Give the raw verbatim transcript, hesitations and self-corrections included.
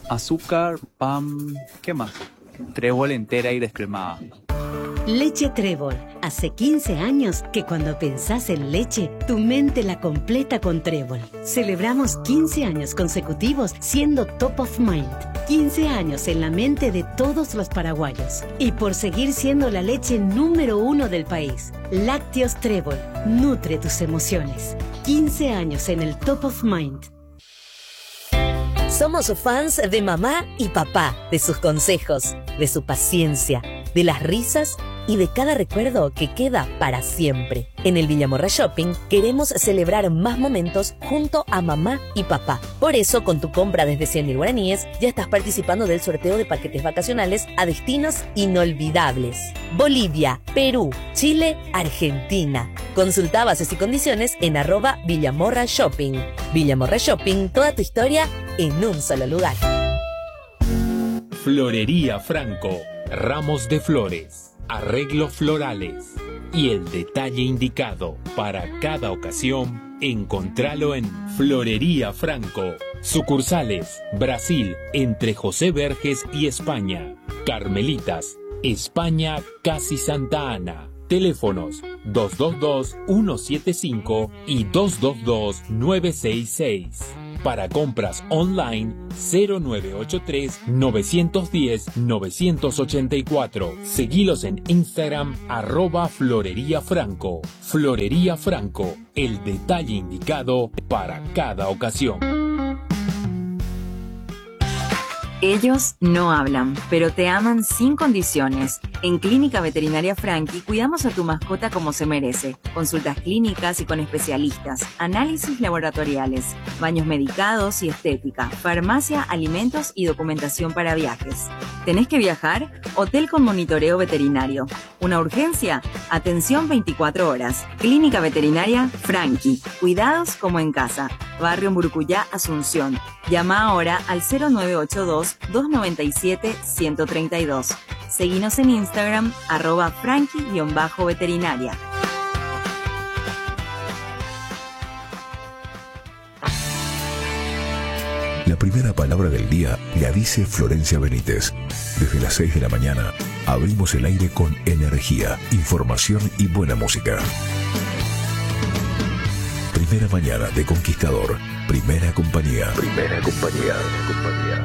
azúcar, pan, ¿qué más? Trébol entera y descremada. Leche Trébol. Hace quince años que cuando pensás en leche, tu mente la completa con Trébol. Celebramos quince años consecutivos siendo top of mind. quince años en la mente de todos los paraguayos. Y por seguir siendo la leche número uno del país. Lácteos Trébol. Nutre tus emociones. quince años en el top of mind. Somos fans de mamá y papá, de sus consejos, de su paciencia, de las risas y de cada recuerdo que queda para siempre. En el Villamorra Shopping queremos celebrar más momentos junto a mamá y papá. Por eso, con tu compra desde cien mil guaraníes, ya estás participando del sorteo de paquetes vacacionales a destinos inolvidables. Bolivia, Perú, Chile, Argentina. Consulta bases y condiciones en arroba Villamorra Shopping. Villamorra Shopping, toda tu historia en un solo lugar. Florería Franco. Ramos de flores, arreglos florales y el detalle indicado para cada ocasión, encontralo en Florería Franco. Sucursales: Brasil, entre José Verges y España. Carmelitas, España, casi Santa Ana. Teléfonos dos dos dos, uno siete cinco y dos dos dos, nueve seis seis. Para compras online cero nueve ocho tres, nueve uno cero, nueve ocho cuatro. Seguilos en Instagram arroba Florería Franco. Florería Franco, el detalle indicado para cada ocasión. Ellos no hablan, pero te aman sin condiciones. En Clínica Veterinaria Franchi cuidamos a tu mascota como se merece. Consultas clínicas y con especialistas, análisis laboratoriales, baños medicados y estética, farmacia, alimentos y documentación para viajes. ¿Tenés que viajar? Hotel con monitoreo veterinario. ¿Una urgencia? Atención veinticuatro horas. Clínica Veterinaria Franchi. Cuidados como en casa. Barrio Mburucuyá, Asunción. Llama ahora al cero nueve ocho dos, dos nueve siete, uno tres dos. Seguinos en Instagram, arroba franchi-veterinaria. La primera palabra del día la dice Florencia Benítez. Desde las seis de la mañana abrimos el aire con energía, información y buena música. Primera mañana de Conquistador. Primera compañía. Primera compañía. compañía.